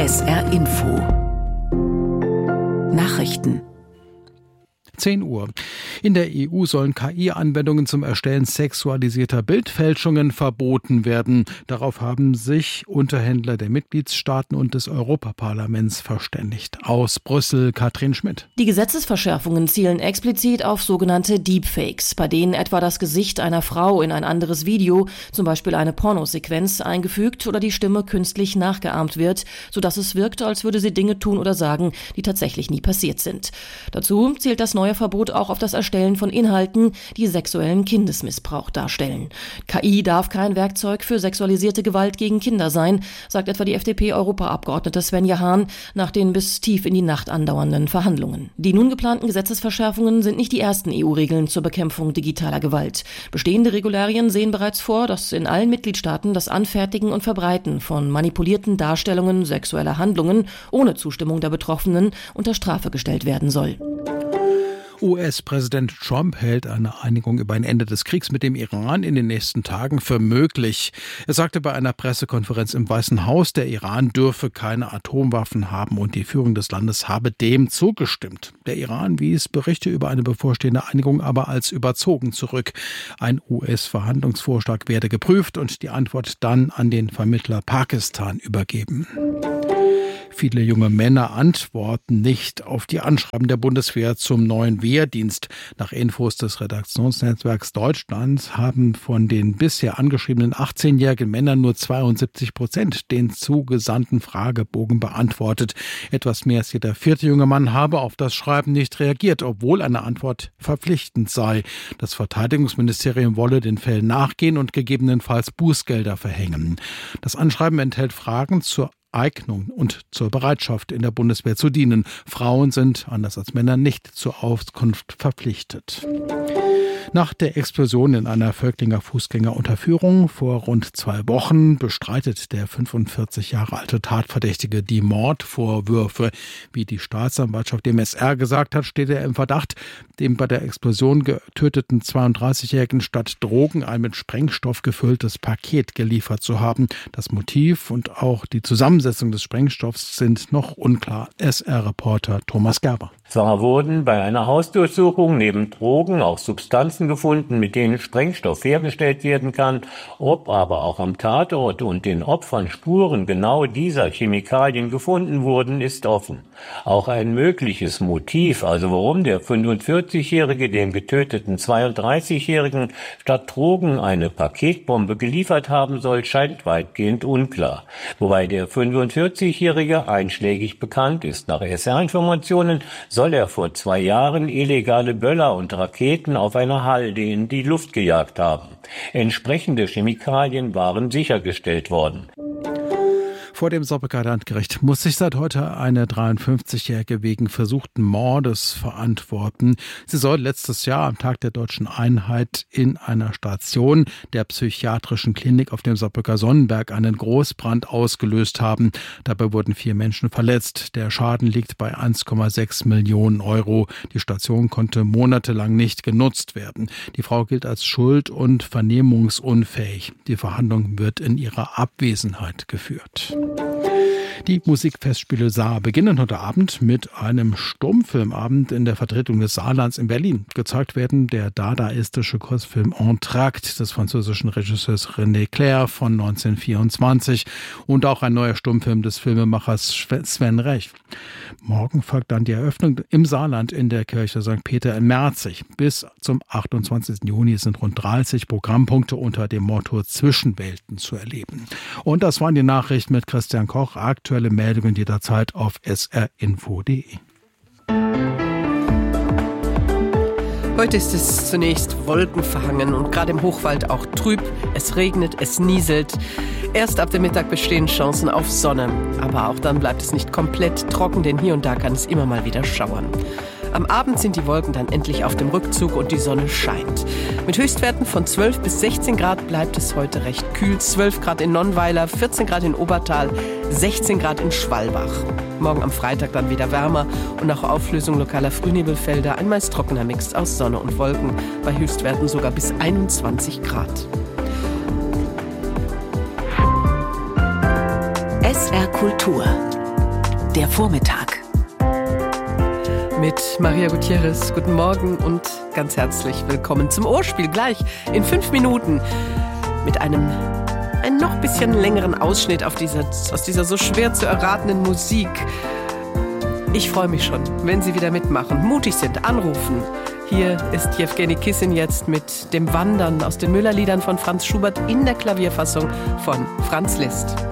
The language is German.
SR Info Nachrichten 10 Uhr. In der EU sollen KI-Anwendungen zum Erstellen sexualisierter Bildfälschungen verboten werden. Darauf haben sich Unterhändler der Mitgliedstaaten und des Europaparlaments verständigt. Aus Brüssel, Katrin Schmidt. Die Gesetzesverschärfungen zielen explizit auf sogenannte Deepfakes, bei denen etwa das Gesicht einer Frau in ein anderes Video, zum Beispiel eine Pornosequenz, eingefügt oder die Stimme künstlich nachgeahmt wird, sodass es wirkt, als würde sie Dinge tun oder sagen, die tatsächlich nie passiert sind. Dazu zielt das neue Verbot auch auf das Erstellen von Inhalten, die sexuellen Kindesmissbrauch darstellen. KI darf kein Werkzeug für sexualisierte Gewalt gegen Kinder sein, sagt etwa die FDP-Europaabgeordnete Svenja Hahn nach den bis tief in die Nacht andauernden Verhandlungen. Die nun geplanten Gesetzesverschärfungen sind nicht die ersten EU-Regeln zur Bekämpfung digitaler Gewalt. Bestehende Regularien sehen bereits vor, dass in allen Mitgliedstaaten das Anfertigen und Verbreiten von manipulierten Darstellungen sexueller Handlungen ohne Zustimmung der Betroffenen unter Strafe gestellt werden soll. US-Präsident Trump hält eine Einigung über ein Ende des Kriegs mit dem Iran in den nächsten Tagen für möglich. Er sagte bei einer Pressekonferenz im Weißen Haus, der Iran dürfe keine Atomwaffen haben und die Führung des Landes habe dem zugestimmt. Der Iran wies Berichte über eine bevorstehende Einigung aber als überzogen zurück. Ein US-Verhandlungsvorschlag werde geprüft und die Antwort dann an den Vermittler Pakistan übergeben. Viele junge Männer antworten nicht auf die Anschreiben der Bundeswehr zum neuen Wehrdienst. Nach Infos des Redaktionsnetzwerks Deutschland haben von den bisher angeschriebenen 18-jährigen Männern nur 72% den zugesandten Fragebogen beantwortet. Etwas mehr als jeder 4. junge Mann habe auf das Schreiben nicht reagiert, obwohl eine Antwort verpflichtend sei. Das Verteidigungsministerium wolle den Fällen nachgehen und gegebenenfalls Bußgelder verhängen. Das Anschreiben enthält Fragen zur Eignung und zur Bereitschaft, in der Bundeswehr zu dienen. Frauen sind, anders als Männer, nicht zur Auskunft verpflichtet. Nach der Explosion in einer Völklinger Fußgängerunterführung vor rund 2 Wochen bestreitet der 45 Jahre alte Tatverdächtige die Mordvorwürfe. Wie die Staatsanwaltschaft dem SR gesagt hat, steht er im Verdacht, dem bei der Explosion getöteten 32-Jährigen statt Drogen ein mit Sprengstoff gefülltes Paket geliefert zu haben. Das Motiv und auch die Zusammensetzung des Sprengstoffs sind noch unklar. SR-Reporter Thomas Gerber. Zwar wurden bei einer Hausdurchsuchung neben Drogen auch Substanzen gefunden, mit denen Sprengstoff hergestellt werden kann. Ob aber auch am Tatort und den Opfern Spuren genau dieser Chemikalien gefunden wurden, ist offen. Auch ein mögliches Motiv, also warum der 45-Jährige dem getöteten 32-Jährigen statt Drogen eine Paketbombe geliefert haben soll, scheint weitgehend unklar. Wobei der 45-Jährige einschlägig bekannt ist. Nach SR-Informationen soll er vor 2 Jahren illegale Böller und Raketen auf einer Halde in die Luft gejagt haben. Entsprechende Chemikalien waren sichergestellt worden. Vor dem Saarbrücker Landgericht muss sich seit heute eine 53-Jährige wegen versuchten Mordes verantworten. Sie soll letztes Jahr am Tag der Deutschen Einheit in einer Station der psychiatrischen Klinik auf dem Saarbrücker Sonnenberg einen Großbrand ausgelöst haben. Dabei wurden 4 Menschen verletzt. Der Schaden liegt bei 1,6 Millionen Euro. Die Station konnte monatelang nicht genutzt werden. Die Frau gilt als schuld- und vernehmungsunfähig. Die Verhandlung wird in ihrer Abwesenheit geführt. Die Musikfestspiele Saar beginnen heute Abend mit einem Stummfilmabend in der Vertretung des Saarlands in Berlin. Gezeigt werden der dadaistische Kurzfilm Entracte des französischen Regisseurs René Clair von 1924 und auch ein neuer Stummfilm des Filmemachers Sven Rech. Morgen folgt dann die Eröffnung im Saarland in der Kirche St. Peter in Merzig. Bis zum 28. Juni sind rund 30 Programmpunkte unter dem Motto Zwischenwelten zu erleben. Und das waren die Nachrichten mit Christian Koch. Aktuelle Meldungen jederzeit auf srinfo.de. Heute ist es zunächst wolkenverhangen und gerade im Hochwald auch trüb. Es regnet, es nieselt. Erst ab dem Mittag bestehen Chancen auf Sonne. Aber auch dann bleibt es nicht komplett trocken, denn hier und da kann es immer mal wieder schauern. Am Abend sind die Wolken dann endlich auf dem Rückzug und die Sonne scheint. Mit Höchstwerten von 12 bis 16 Grad bleibt es heute recht kühl. 12 Grad in Nonnweiler, 14 Grad in Obertal, 16 Grad in Schwalbach. Morgen am Freitag dann wieder wärmer und nach Auflösung lokaler Frühnebelfelder ein meist trockener Mix aus Sonne und Wolken, bei Höchstwerten sogar bis 21 Grad. SR Kultur der Vormittag. Mit Maria Gutierrez. Guten Morgen und ganz herzlich willkommen zum Ohrspiel. Gleich in 5 Minuten mit einem noch bisschen längeren Ausschnitt aus dieser so schwer zu erratenen Musik. Ich freue mich schon, wenn Sie wieder mitmachen, mutig sind, anrufen. Hier ist Jewgeni Kissin jetzt mit dem Wandern aus den Müllerliedern von Franz Schubert in der Klavierfassung von Franz Liszt.